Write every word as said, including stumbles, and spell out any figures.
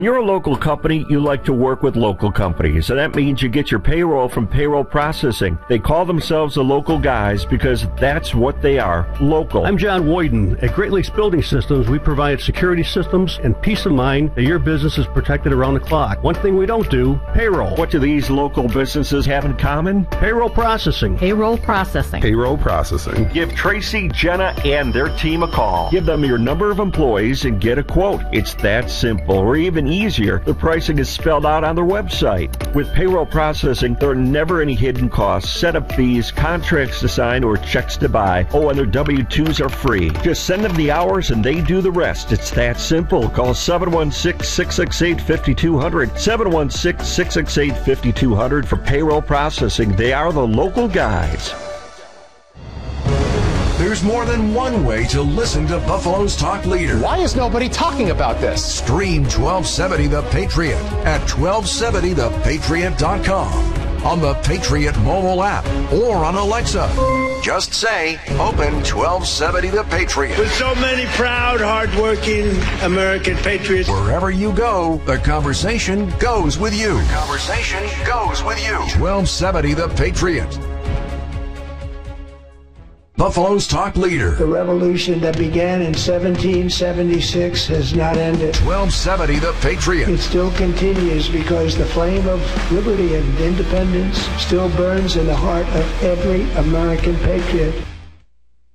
You're a local company, you like to work with local companies, and that means you get your payroll from Payroll Processing. They call themselves the local guys because that's what they are, local. I'm John Woyden. At Great Lakes Building Systems, we provide security systems and peace of mind that your business is protected around the clock. One thing we don't do, payroll. What do these local businesses have in common? Payroll processing. Payroll processing. Payroll processing. Give Tracy, Jenna, and their team a call. Give them your number of employees and get a quote. It's that simple, or even easier. The pricing is spelled out on their website. With payroll processing, there are never any hidden costs, setup fees, contracts to sign, or checks to buy. Oh, and their W two's are free. Just send them the hours and they do the rest. It's that simple. Call seven one six, six six eight, five two zero zero, seven one six, six six eight, five two zero zero for payroll processing. They are the local guys. There's more than one way to listen to Buffalo's Talk Leader. Why is nobody talking about this? Stream twelve seventy The Patriot at twelve seventy the patriot dot com, on the Patriot mobile app, or on Alexa. Just say, open twelve seventy The Patriot. With so many proud, hardworking American patriots. Wherever you go, the conversation goes with you. The conversation goes with you. twelve seventy The Patriot. Buffalo's Talk Leader. The revolution that began in seventeen seventy-six has not ended. twelve seventy The Patriot. It still continues because the flame of liberty and independence still burns in the heart of every American patriot.